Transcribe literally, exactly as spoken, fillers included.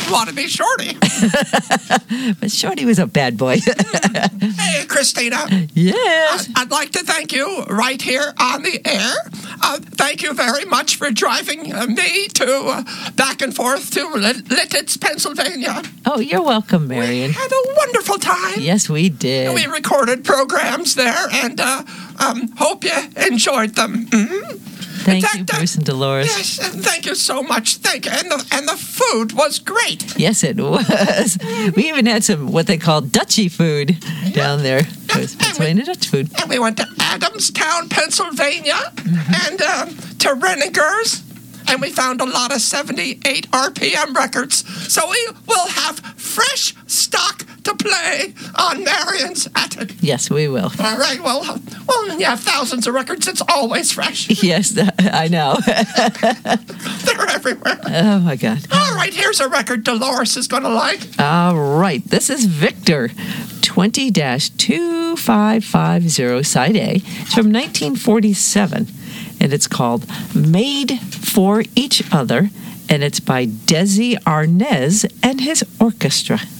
want to be Shorty. But Shorty was a bad boy. Hey, Christina. Yes. I'd like to thank you right here on the air. Uh, thank you very much for driving uh, me to uh, back and forth to Lit- Lititz, Pennsylvania. Oh, you're welcome, Marion. We had a wonderful time. Yes, we did. We recorded programs there, and uh, um, hope you enjoyed them. Mm-hmm. Thank fact, you, Bruce and Dolores. Yes, and thank you so much. Thank you. And the, and the food was great. Yes, it was. We even had some what they call Dutchy food down there. It was Pennsylvania Dutch food. And we went to Adamstown, Pennsylvania, Mm-hmm. and um, to Renninger's, and we found a lot of seventy-eight R P M records. So we will have fresh stock to play on Marion's Attic. Yes, we will. All right, well, uh, well, when you have thousands of records, it's always fresh. Yes, I know. They're everywhere. Oh, my God. All right, here's a record Dolores is going to like. All right. This is Victor, twenty dash two five five zero, side A. It's from nineteen forty-seven, and it's called Made for Each Other, and it's by Desi Arnaz and his orchestra.